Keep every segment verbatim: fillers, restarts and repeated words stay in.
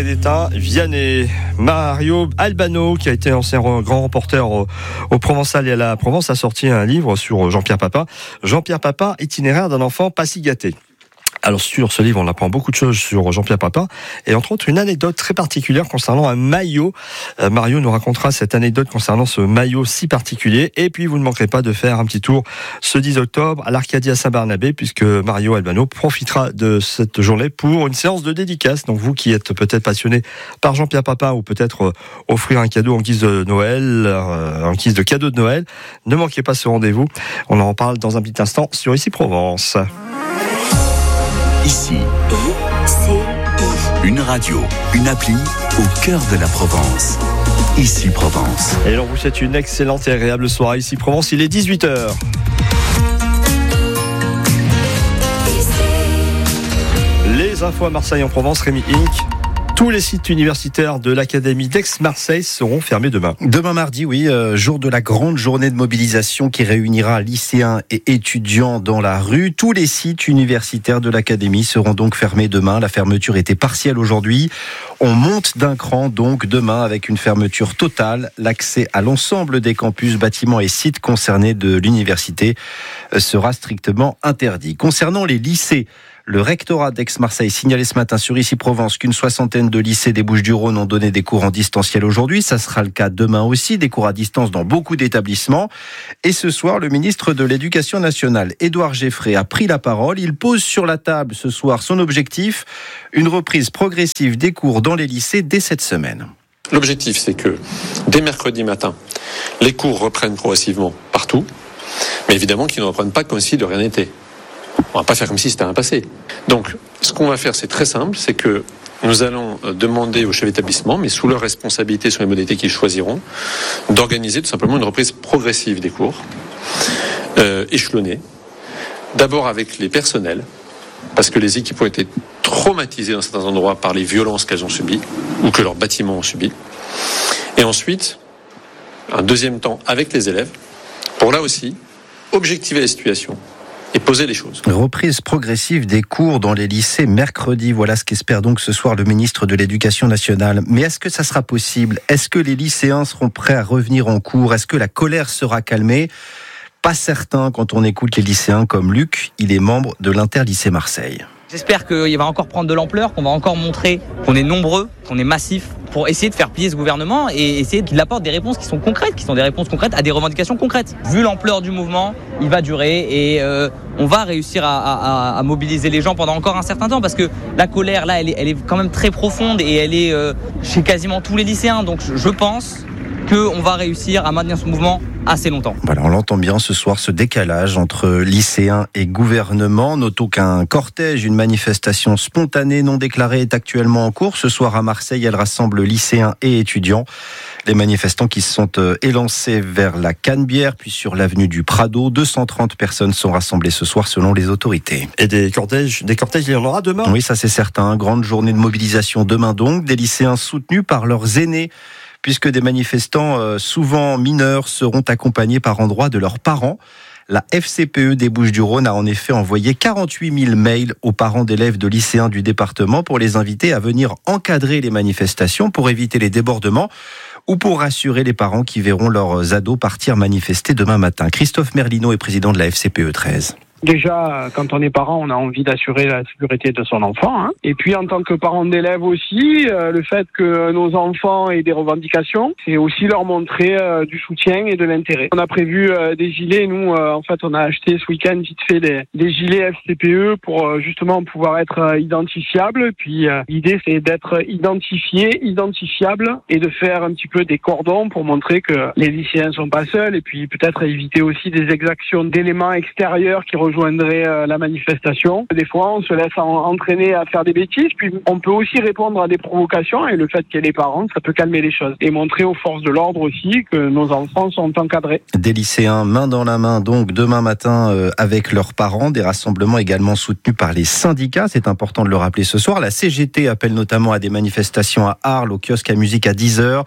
et d'étain Vianney. Mario Albano, qui a été ancien grand reporter au, au Provençal et à la Provence, a sorti un livre sur Jean-Pierre Papin. Jean-Pierre Papin, itinéraire d'un enfant pas si gâté. Alors sur ce livre, on apprend beaucoup de choses sur Jean-Pierre Papin et entre autres une anecdote très particulière concernant un maillot. Euh, Mario nous racontera cette anecdote concernant ce maillot si particulier. Et puis vous ne manquerez pas de faire un petit tour ce dix octobre à l'Arcadie à Saint-Barnabé, puisque Mario Albano profitera de cette journée pour une séance de dédicace. Donc vous qui êtes peut-être passionné par Jean-Pierre Papin ou peut-être euh, offrir un cadeau en guise de Noël, euh, en guise de cadeau de Noël, ne manquez pas ce rendez-vous. On en parle dans un petit instant sur Ici Provence. Ici, une radio, une appli au cœur de la Provence. Ici Provence. Et l'on vous souhaite une excellente et agréable soirée Ici Provence. Il est dix-huit heures. Les infos à Marseille en Provence, Rémi Inc. Tous les sites universitaires de l'Académie d'Aix-Marseille seront fermés demain. Demain mardi, oui, euh, jour de la grande journée de mobilisation qui réunira lycéens et étudiants dans la rue. Tous les sites universitaires de l'Académie seront donc fermés demain. La fermeture était partielle aujourd'hui. On monte d'un cran donc demain avec une fermeture totale. L'accès à l'ensemble des campus, bâtiments et sites concernés de l'université sera strictement interdit. Concernant les lycées, le rectorat d'Aix-Marseille signalait ce matin sur Ici Provence qu'une soixantaine de lycées des Bouches-du-Rhône ont donné des cours en distanciel aujourd'hui. Ça sera le cas demain aussi, des cours à distance dans beaucoup d'établissements. Et ce soir, le ministre de l'Éducation nationale, Édouard Geffray, a pris la parole. Il pose sur la table ce soir son objectif, une reprise progressive des cours dans les lycées dès cette semaine. L'objectif, c'est que dès mercredi matin, les cours reprennent progressivement partout, mais évidemment qu'ils ne reprennent pas comme si de rien n'était. On va pas faire comme si c'était un passé. Donc, ce qu'on va faire, c'est très simple, c'est que nous allons demander aux chefs d'établissement, mais sous leur responsabilité, sur les modalités qu'ils choisiront, d'organiser tout simplement une reprise progressive des cours, euh, échelonnée. D'abord avec les personnels, parce que les équipes ont été traumatisées dans certains endroits par les violences qu'elles ont subies, ou que leurs bâtiments ont subies. Et ensuite, un deuxième temps avec les élèves, pour là aussi, objectiver la situation et poser les choses. Reprise progressive des cours dans les lycées mercredi. Voilà ce qu'espère donc ce soir le ministre de l'Éducation nationale. Mais est-ce que ça sera possible ? Est-ce que les lycéens seront prêts à revenir en cours ? Est-ce que la colère sera calmée ? Pas certain quand on écoute les lycéens comme Luc. Il est membre de l'Interlycée Marseille. J'espère qu'il va encore prendre de l'ampleur, qu'on va encore montrer qu'on est nombreux, qu'on est massif, pour essayer de faire plier ce gouvernement et essayer qu'il apporte des réponses qui sont concrètes, qui sont des réponses concrètes à des revendications concrètes. Vu l'ampleur du mouvement, il va durer et euh, on va réussir à, à, à mobiliser les gens pendant encore un certain temps parce que la colère là, elle est, elle est quand même très profonde et elle est euh, chez quasiment tous les lycéens. Donc je pense qu'on va réussir à maintenir ce mouvement assez longtemps. Voilà, on l'entend bien ce soir, ce décalage entre lycéens et gouvernement. Notons qu'un cortège, une manifestation spontanée non déclarée est actuellement en cours. Ce soir à Marseille, elle rassemble lycéens et étudiants. Les manifestants qui se sont élancés vers la Canebière, puis sur l'avenue du Prado. deux cent trente personnes sont rassemblées ce soir selon les autorités. Et des cortèges, des cortèges, il y en aura demain ? Oui, ça c'est certain. Grande journée de mobilisation demain donc. Des lycéens soutenus par leurs aînés, puisque des manifestants euh, souvent mineurs seront accompagnés par endroits de leurs parents. La F C P E des Bouches-du-Rhône a en effet envoyé quarante-huit mille mails aux parents d'élèves de lycéens du département pour les inviter à venir encadrer les manifestations pour éviter les débordements ou pour rassurer les parents qui verront leurs ados partir manifester demain matin. Christophe Merlino est président de la F C P E treize. Déjà, quand on est parent, on a envie d'assurer la sécurité de son enfant. Hein. Et puis, en tant que parent d'élève aussi, euh, le fait que nos enfants aient des revendications, c'est aussi leur montrer euh, du soutien et de l'intérêt. On a prévu euh, des gilets. Nous, euh, en fait, on a acheté ce week-end vite fait des, des gilets F C P E pour euh, justement pouvoir être euh, identifiables. Puis, euh, l'idée, c'est d'être identifié, identifiable et de faire un petit peu des cordons pour montrer que les lycéens sont pas seuls. Et puis, peut-être éviter aussi des exactions d'éléments extérieurs qui rejoindrait la manifestation. Des fois, on se laisse entraîner à faire des bêtises, puis on peut aussi répondre à des provocations et le fait qu'il y ait les parents, ça peut calmer les choses et montrer aux forces de l'ordre aussi que nos enfants sont encadrés. Des lycéens main dans la main, donc demain matin euh, avec leurs parents, des rassemblements également soutenus par les syndicats, c'est important de le rappeler ce soir. La C G T appelle notamment à des manifestations à Arles, au kiosque à musique à dix heures.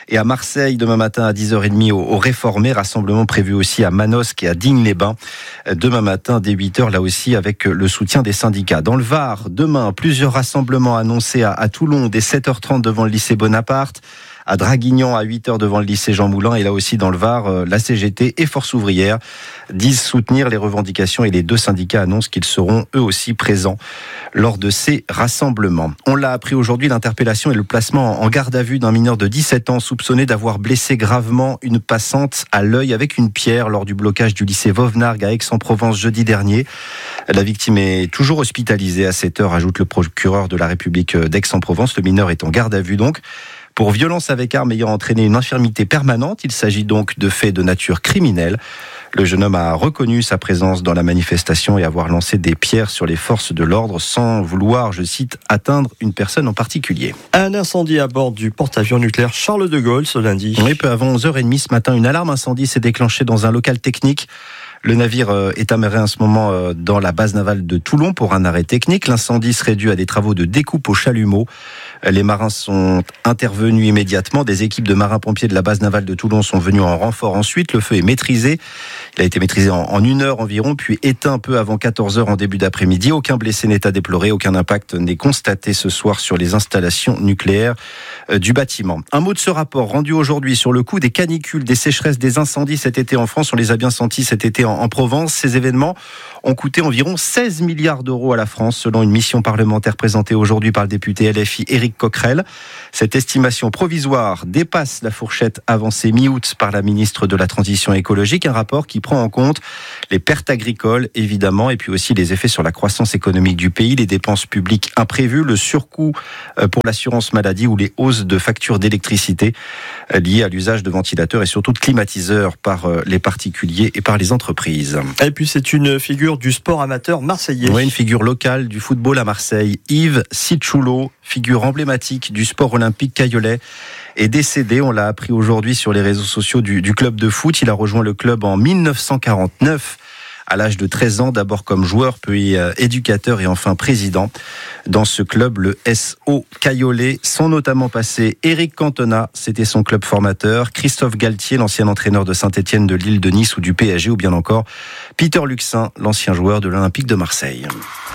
Et à Marseille, demain matin à dix heures trente au, au Réformé, rassemblement prévu aussi à Manosque et à Digne-les-Bains. Demain matin dès huit heures, là aussi avec le soutien des syndicats. Dans le Var, demain, plusieurs rassemblements annoncés à, à Toulon dès sept heures trente devant le lycée Bonaparte. À Draguignan, à huit heures devant le lycée Jean Moulin, et là aussi dans le Var, la C G T et Force ouvrière disent soutenir les revendications et les deux syndicats annoncent qu'ils seront eux aussi présents lors de ces rassemblements. On l'a appris aujourd'hui, l'interpellation et le placement en garde à vue d'un mineur de dix-sept ans soupçonné d'avoir blessé gravement une passante à l'œil avec une pierre lors du blocage du lycée Vauvenargues à Aix-en-Provence jeudi dernier. La victime est toujours hospitalisée à cette heure, ajoute le procureur de la République d'Aix-en-Provence. Le mineur est en garde à vue donc pour violence avec arme ayant entraîné une infirmité permanente. Il s'agit donc de faits de nature criminelle. Le jeune homme a reconnu sa présence dans la manifestation et avoir lancé des pierres sur les forces de l'ordre sans vouloir, je cite, atteindre une personne en particulier. Un incendie à bord du porte-avions nucléaire Charles de Gaulle ce lundi. Oui, peu avant onze heures trente ce matin, une alarme incendie s'est déclenchée dans un local technique. Le navire est amarré en ce moment dans la base navale de Toulon pour un arrêt technique. L'incendie serait dû à des travaux de découpe au chalumeau. Les marins sont intervenus immédiatement. Des équipes de marins-pompiers de la base navale de Toulon sont venues en renfort ensuite. Le feu est maîtrisé. Il a été maîtrisé en, en une heure environ, puis éteint peu avant quatorze heures en début d'après-midi. Aucun blessé n'est à déplorer. Aucun impact n'est constaté ce soir sur les installations nucléaires euh, du bâtiment. Un mot de ce rapport rendu aujourd'hui sur le coût des canicules, des sécheresses, des incendies cet été en France. On les a bien sentis cet été en, en Provence. Ces événements ont coûté environ seize milliards d'euros à la France, selon une mission parlementaire présentée aujourd'hui par le député L F I Éric Coquerel. Cette estimation provisoire dépasse la fourchette avancée mi-août par la ministre de la Transition écologique, un rapport qui prend en compte les pertes agricoles, évidemment, et puis aussi les effets sur la croissance économique du pays, les dépenses publiques imprévues, le surcoût pour l'assurance maladie ou les hausses de factures d'électricité liées à l'usage de ventilateurs et surtout de climatiseurs par les particuliers et par les entreprises. Et puis c'est une figure du sport amateur marseillais. Oui, une figure locale du football à Marseille. Yves Sitchulo, figure emblématique du sport olympique caillotais, est décédé. On l'a appris aujourd'hui sur les réseaux sociaux du, du club de foot. Il a rejoint le club en dix-neuf cent quarante-neuf. À l'âge de treize ans, d'abord comme joueur, puis éducateur et enfin président. Dans ce club, le S O Caillolet, sont notamment passés Éric Cantona, c'était son club formateur, Christophe Galtier, l'ancien entraîneur de Saint-Étienne, de Lille, de Nice ou du P S G, ou bien encore Peter Luxin, l'ancien joueur de l'Olympique de Marseille.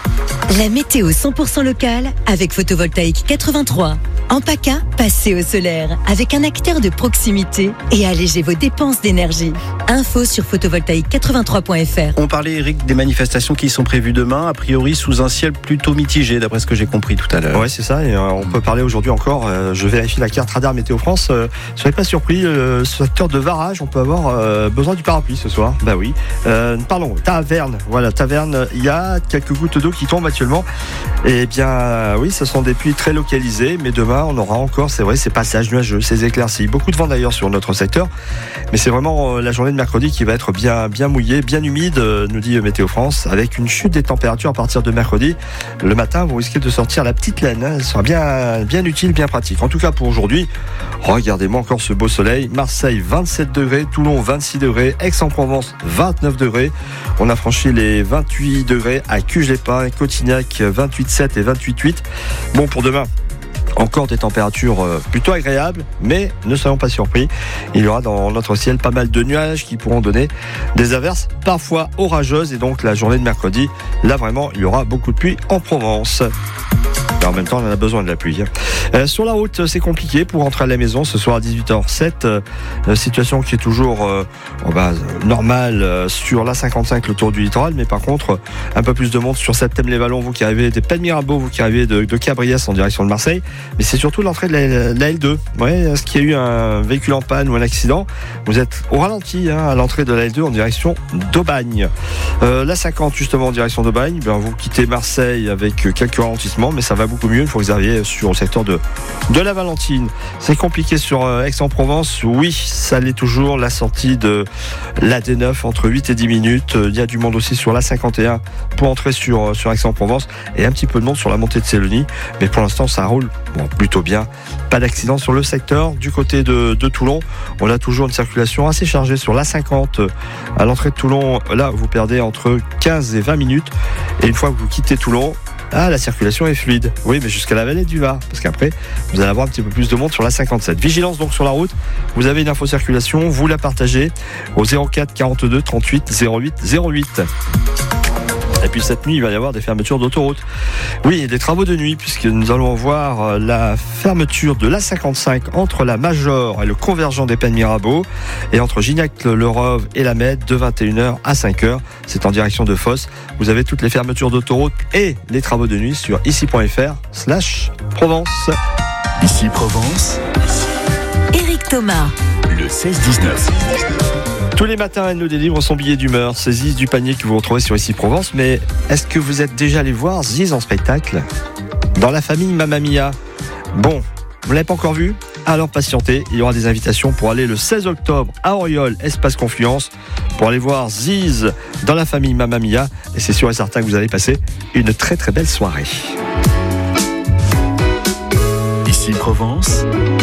La météo cent pour cent locale avec Photovoltaïque quatre-vingt-trois. En PACA, passez au solaire avec un acteur de proximité et allégez vos dépenses d'énergie. Info sur photovoltaïque quatre-vingt-trois point f r. On parlait, Eric, des manifestations qui sont prévues demain, a priori sous un ciel plutôt mitigé, d'après ce que j'ai compris tout à l'heure. Oui, c'est ça. Et euh, on peut parler aujourd'hui encore. Euh, je vérifie la carte radar Météo France. Euh, soyez pas surpris, le secteur de Varage, on peut avoir euh, besoin du parapluie ce soir. Bah oui. Euh, pardon, Taverne. Voilà, Taverne. Il y a quelques gouttes d'eau qui tombent actuellement. Eh bien, oui, ce sont des pluies très localisées, mais demain, on aura encore, c'est vrai, ces passages nuageux, ces éclaircies. Beaucoup de vent d'ailleurs sur notre secteur, mais c'est vraiment la journée de mercredi qui va être bien, bien mouillée, bien humide, nous dit Météo France, avec une chute des températures à partir de mercredi. Le matin, vous risquez de sortir la petite laine. Elle sera bien, bien utile, bien pratique. En tout cas, pour aujourd'hui, regardez-moi encore ce beau soleil. Marseille, vingt-sept degrés, Toulon, vingt-six degrés, Aix-en-Provence, vingt-neuf degrés. On a franchi les vingt-huit degrés à Cuges-les-Pins, Cotignac, vingt-huit sept et vingt-huit huit. Bon, pour demain, encore des températures plutôt agréables, mais ne soyons pas surpris. Il y aura dans notre ciel pas mal de nuages qui pourront donner des averses parfois orageuses. Et donc la journée de mercredi, là vraiment, il y aura beaucoup de pluie en Provence. Et en même temps, on en a besoin de la pluie. Euh, sur la route, c'est compliqué pour rentrer à la maison ce soir à dix-huit heures sept. Euh, situation qui est toujours euh, oh bah, normale euh, sur l'A cinquante-cinq, le tour du littoral. Mais par contre, un peu plus de monde sur Septème-les-Vallons, vous qui arrivez des Pays de Mirabeau, vous qui arrivez de, de Cabriès en direction de Marseille. Mais c'est surtout l'entrée de la, la L deux. Ouais, est-ce qu'il y a eu un véhicule en panne ou un accident? Vous êtes au ralenti hein, à l'entrée de la L deux en direction d'Aubagne. Euh, la cinquante, justement, en direction d'Aubagne, ben, vous quittez Marseille avec quelques ralentissements, mais ça va beaucoup mieux une fois que vous arrivez sur le secteur de, de la Valentine. C'est compliqué sur euh, Aix-en-Provence. Oui, ça l'est toujours. La sortie de l'A D neuf entre huit et dix minutes. Il y a du monde aussi sur l'A cinquante et un pour entrer sur, sur Aix-en-Provence et un petit peu de monde sur la montée de Sélonie. Mais pour l'instant, ça roule bon, plutôt bien. Pas d'accident sur le secteur. Du côté de, de Toulon, on a toujours une circulation assez chargée sur l'A cinquante. À l'entrée de Toulon, là, vous perdez entre quinze et vingt minutes. Et une fois que vous quittez Toulon, Ah, la circulation est fluide. Oui, mais jusqu'à la vallée du Var, parce qu'après, vous allez avoir un petit peu plus de monde sur la cinquante-sept. Vigilance donc sur la route. Vous avez une info circulation, vous la partagez au zéro quatre quarante-deux trente-huit zéro huit zéro huit. Et puis cette nuit, il va y avoir des fermetures d'autoroute. Oui, des travaux de nuit, puisque nous allons voir la fermeture de l'A cinquante-cinq entre la Major et le convergent des Pennes Mirabeau, et entre Gignac-le-Rove et la Mède de vingt et une heures à cinq heures. C'est en direction de Fosse. Vous avez toutes les fermetures d'autoroute et les travaux de nuit sur ici.fr slash Provence. Ici Provence. Éric Thomas. Le seize dix-neuf. Tous les matins, elle nous délivre son billet d'humeur. C'est Ziz du panier que vous retrouvez sur Ici Provence. Mais est-ce que vous êtes déjà allé voir Ziz en spectacle dans la famille Mamma Mia? Bon, vous ne l'avez pas encore vu? Alors patientez, il y aura des invitations pour aller le seize octobre à Auriol, Espace Confluence, pour aller voir Ziz dans la famille Mamma Mia. Et c'est sûr et certain que vous allez passer une très très belle soirée. Ici Provence.